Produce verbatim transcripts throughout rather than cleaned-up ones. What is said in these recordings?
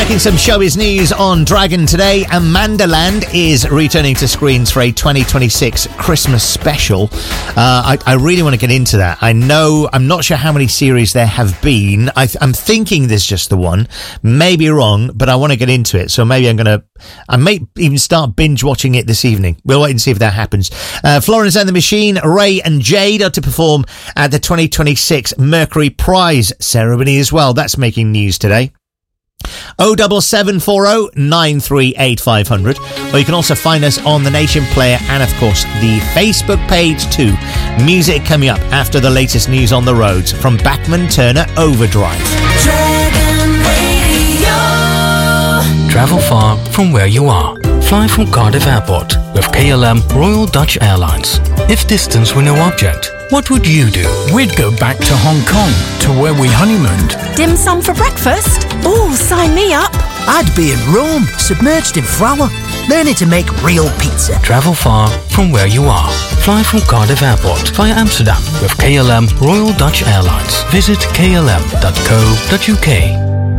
Checking some showbiz news on Dragon today. Amandaland is returning to screens for a twenty twenty-six Christmas special. Uh, I, I really want to get into that. I know, I'm not sure how many series there have been. I, I'm thinking there's just the one. Maybe wrong, but I want to get into it. So maybe I'm going to, I may even start binge watching it this evening. We'll wait and see if that happens. Uh, Florence and the Machine, Ray and Jade are to perform at the twenty twenty-six Mercury Prize ceremony as well. That's making news today. oh seven seven four oh nine three eight five hundred, or you can also find us on the Nation Player and of course the Facebook page too. Music coming up after the latest news on the roads from Bachman Turner Overdrive. Dragon Radio. Travel far from where you are. Fly from Cardiff Airport with K L M Royal Dutch Airlines. If distance were no object, what would you do? We'd go back to Hong Kong, to where we honeymooned. Dim sum for breakfast? Oh, sign me up. I'd be in Rome, submerged in flour, learning to make real pizza. Travel far from where you are. Fly from Cardiff Airport via Amsterdam with K L M Royal Dutch Airlines. Visit k l m dot co dot u k.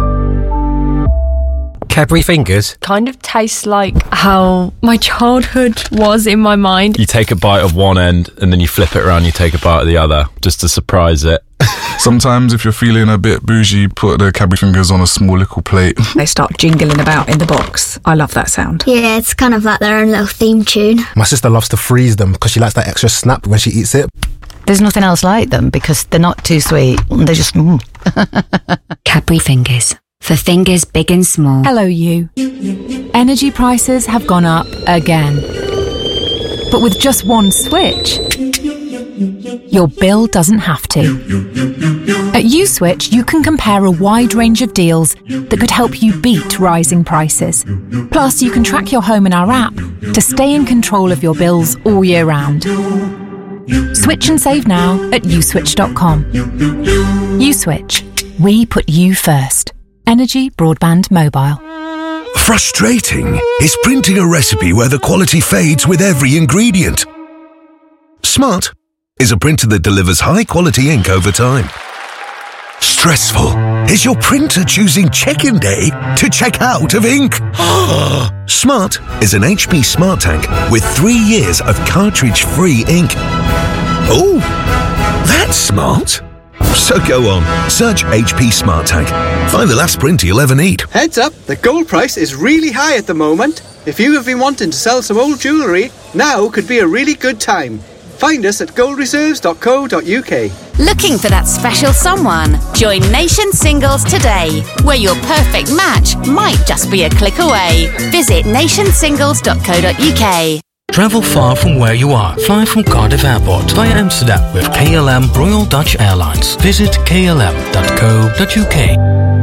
Cadbury Fingers kind of tastes like how my childhood was in my mind. You take a bite of one end and then you flip it around, you take a bite of the other just to surprise it. Sometimes if you're feeling a bit bougie, put the Cadbury Fingers on a small little plate. They start jingling about in the box. I love that sound. Yeah, it's kind of like their own little theme tune. My sister loves to freeze them because she likes that extra snap when she eats it. There's nothing else like them because they're not too sweet. They're just... Mm. Cadbury Fingers. For fingers big and small. Hello, you. Energy prices have gone up again. But with just one switch, your bill doesn't have to. At USwitch, you can compare a wide range of deals that could help you beat rising prices. Plus, you can track your home in our app to stay in control of your bills all year round. Switch and save now at u switch dot com. USwitch. We put you first. Energy Broadband Mobile. Frustrating is printing a recipe where the quality fades with every ingredient. Smart is a printer that delivers high-quality ink over time. Stressful is your printer choosing check-in day to check out of ink. Smart is an H P Smart Tank with three years of cartridge-free ink. Oh, that's smart. So go on, search H P Smart Tank. Find the last printer you'll ever need. Heads up, the gold price is really high at the moment. If you have been wanting to sell some old jewellery, now could be a really good time. Find us at gold reserves dot co dot u k. Looking for that special someone? Join Nation Singles today, where your perfect match might just be a click away. Visit nation singles dot co dot u k. Travel far from where you are. Fly from Cardiff Airport via Amsterdam with K L M Royal Dutch Airlines. Visit k l m dot co dot u k.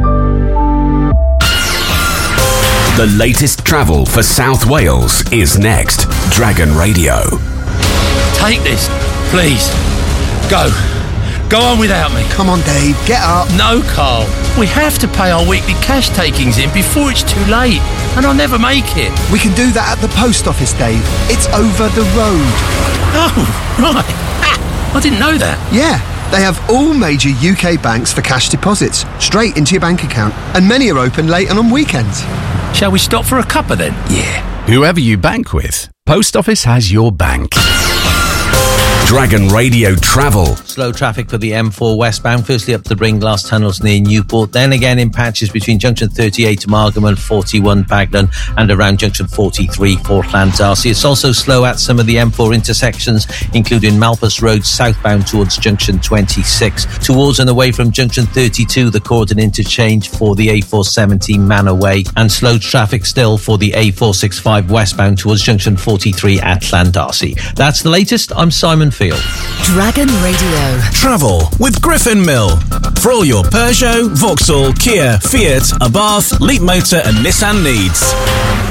The latest travel for South Wales is next. Dragon Radio. Take this, please. Go. Go on without me. Come on, Dave, get up. No, Carl. We have to pay our weekly cash takings in before it's too late, and I'll never make it. We can do that at the post office, Dave. It's over the road. Oh, right. Ah, I didn't know that. Yeah, they have all major U K banks for cash deposits, straight into your bank account, and many are open late and on weekends. Shall we stop for a cuppa then? Yeah. Whoever you bank with, Post Office has your bank. Dragon Radio Travel. Slow traffic for the M four westbound, firstly up the Bringlass tunnels near Newport, then again in patches between junction thirty-eight Margam and forty-one Baglan, and around junction forty-three Portland Darcy. It's also slow at some of the M four intersections, including Malpas Road southbound towards junction twenty-six. Towards and away from junction thirty-two, the Cordon interchange for the A four seventy Manor Way, and slow traffic still for the A four sixty-five westbound towards junction forty-three at Llandarcy. That's the latest. I'm Simon Field. Dragon Radio. Travel with Griffin Mill. For all your Peugeot, Vauxhall, Kia, Fiat, Abarth, Leapmotor and Nissan needs.